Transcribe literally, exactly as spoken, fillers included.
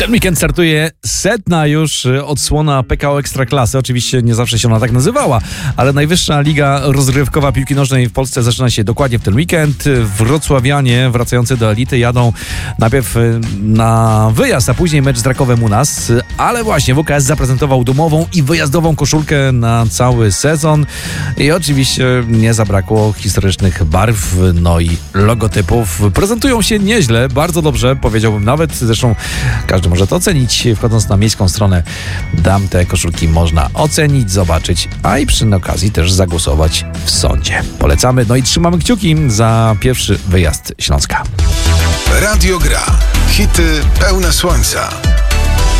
Ten weekend startuje setna już odsłona P K O Ekstraklasy. Oczywiście nie zawsze się ona tak nazywała, ale najwyższa liga rozgrywkowa piłki nożnej w Polsce zaczyna się dokładnie w ten weekend. Wrocławianie wracający do elity jadą najpierw na wyjazd, a później mecz z Rakowem u nas. Ale właśnie W K S zaprezentował domową i wyjazdową koszulkę na cały sezon. I oczywiście nie zabrakło historycznych barw, no i logotypów. Prezentują się nieźle, bardzo dobrze, powiedziałbym nawet. Zresztą każdy może to ocenić. Wchodząc na miejską stronę Dam, te koszulki można ocenić, zobaczyć, a i przy okazji też zagłosować w sądzie. Polecamy, no i trzymamy kciuki za pierwszy wyjazd Śląska. Radio Gra. Hity pełne słońca.